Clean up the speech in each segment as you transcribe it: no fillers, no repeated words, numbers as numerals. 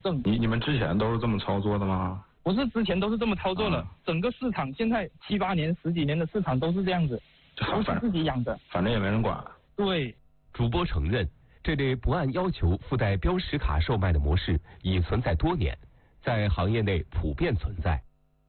证。 你们之前都是这么操作的吗？ 不是之前都是这么操作的，整个市场现在7、8年、10几年的市场都是这样子，都是自己养的， 反正也没人管。 对。 主播承认，这类不按要求附带标识卡售卖的模式已存在多年，在行业内普遍存在。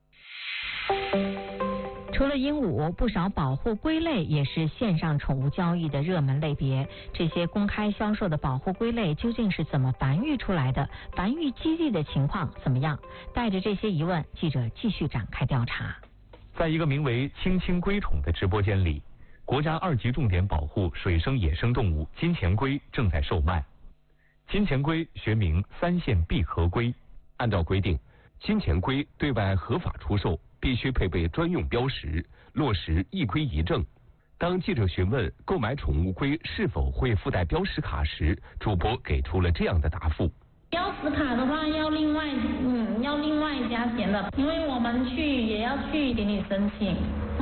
除了鹦鹉，不少保护龟类也是线上宠物交易的热门类别。这些公开销售的保护龟类究竟是怎么繁育出来的？繁育基地的情况怎么样？带着这些疑问，记者继续展开调查。 在一个名为“青青龟宠”的直播间里，国家2级重点保护水生野生动物金钱龟正在售卖。金钱龟学名3线闭壳龟，按照规定，金钱龟对外合法出售必须配备专用标识，落实一龟一证。当记者询问购买宠物龟是否会附带标识卡时，主播给出了这样的答复： 标识卡的话要另外加钱的，因为我们也要去给你申请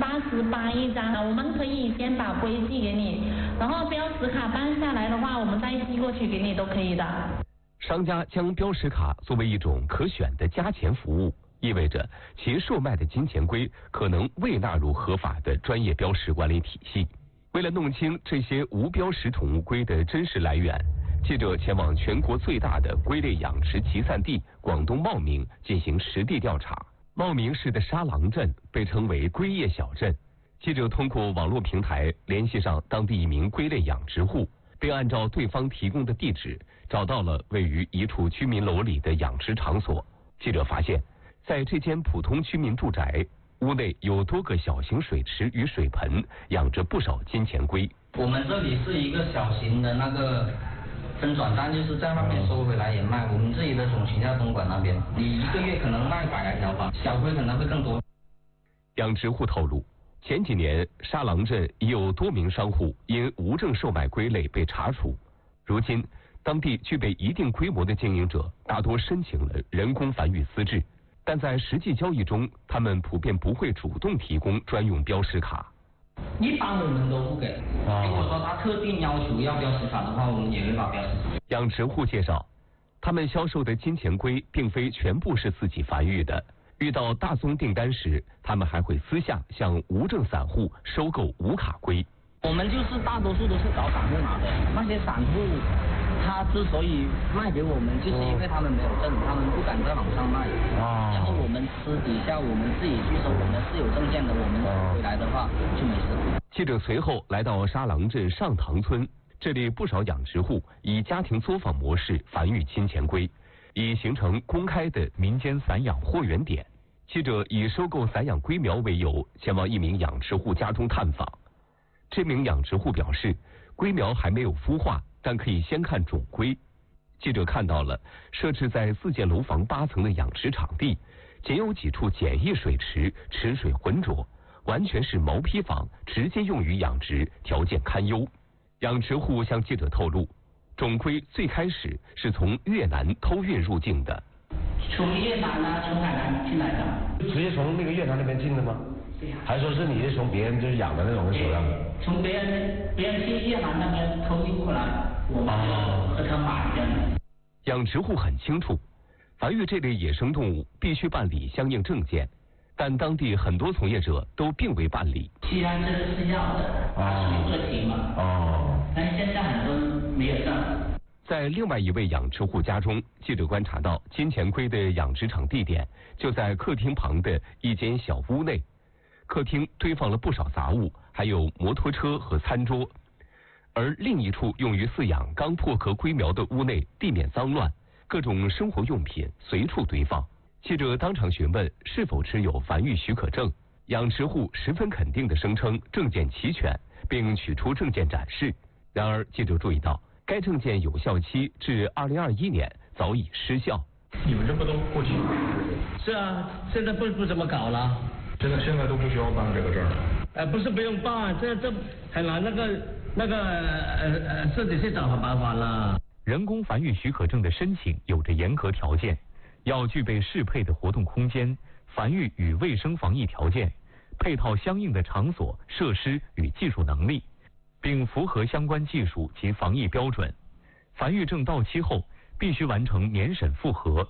，88一张，我们可以先把龟寄给你，然后标识卡办下来的话，我们再寄过去给你都可以的。 商家将标识卡作为一种可选的加钱服务，意味着其售卖的金钱龟可能未纳入合法的专业标识管理体系。为了弄清这些无标识宠物龟的真实来源，记者前往全国最大的龟类养殖集散地广东茂名进行实地调查。茂名市的沙郎镇被称为龟业小镇，记者通过网络平台联系上当地一名龟类养殖户，并按照对方提供的地址找到了位于一处居民楼里的养殖场所。记者发现，在这间普通居民住宅，屋内有多个小型水池与水盆，养着不少金钱龟。 我们这里是一个小型的那个分转单，就是在外面收回来也卖。我们自己的总群在东莞那边，你一个月可能卖100来条吧，小龟可能会更多。 养殖户透露，前几年沙郎镇已有多名商户因无证售卖龟类被查处。如今，当地具备一定规模的经营者大多申请了人工繁育资质，但在实际交易中，他们普遍不会主动提供专用标识卡。 一般我们都不给，如果说他特定要求要标识卡的话，我们也会把标识卡。 养殖户介绍，他们销售的金钱龟并非全部是自己繁育的，遇到大宗订单时，他们还会私下向无证散户收购无卡龟。 我们就是大多数都是找散户拿的，那些散户他之所以卖给我们，就是因为他们没有证，他们不敢在网上卖。然后我们私底下我们自己去收，我们是有证件的，我们回来的话就没事。 记者随后来到沙郎镇上塘村，这里不少养殖户以家庭作坊模式繁育金钱龟，已形成公开的民间散养货源点。记者以收购散养龟苗为由，前往一名养殖户家中探访。这名养殖户表示，龟苗还没有孵化，但可以先看种龟。记者看到了设置在4间楼房8层的养殖场地，仅有几处简易水池，池水浑浊，完全是毛坯房，直接用于养殖，条件堪忧。养殖户向记者透露，种龟最开始是从越南偷运入境的。 从越南啊，从海南进来的。 直接从那个越南那边进的吗？还说是你是从别人就是养的那种手上？ 从别人去越南那边偷运过来，我们和他买的。 养殖户很清楚，繁育这类野生动物必须办理相应证件，但当地很多从业者都并未办理。 既然这个是要的，属于个体嘛。但现在很多人没有证。 在另外一位养殖户家中，记者观察到金钱龟的养殖场地点就在客厅旁的一间小屋内。客厅堆放了不少杂物，还有摩托车和餐桌。而另一处用于饲养刚破壳龟苗的屋内，地面脏乱，各种生活用品随处堆放。记者当场询问是否持有繁育许可证，养殖户十分肯定地声称证件齐全，并取出证件展示。然而，记者注意到该证件有效期至2021年，早已失效。 你们这不都过期？ 是啊，现在不怎么搞了。 现在都不需要办这个证了。 不是不用办，这很难自己去找办法了。 人工繁育许可证的申请有着严格条件，要具备适配的活动空间、繁育与卫生防疫条件，配套相应的场所、设施与技术能力，并符合相关技术及防疫标准。繁育证到期后， 必须完成年审复核。